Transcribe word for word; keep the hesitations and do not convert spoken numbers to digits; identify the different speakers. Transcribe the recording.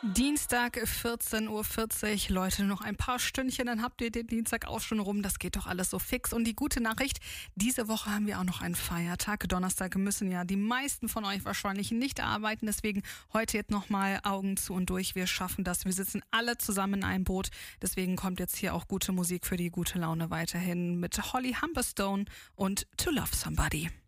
Speaker 1: Dienstag, vierzehn Uhr vierzig. Leute, noch ein paar Stündchen, dann habt ihr den Dienstag auch schon rum. Das geht doch alles so fix. Und die gute Nachricht, diese Woche haben wir auch noch einen Feiertag. Donnerstag müssen ja die meisten von euch wahrscheinlich nicht arbeiten. Deswegen heute jetzt nochmal Augen zu und durch. Wir schaffen das. Wir sitzen alle zusammen in einem Boot. Deswegen kommt jetzt hier auch gute Musik für die gute Laune weiterhin mit Holly Humberstone und To Love Somebody.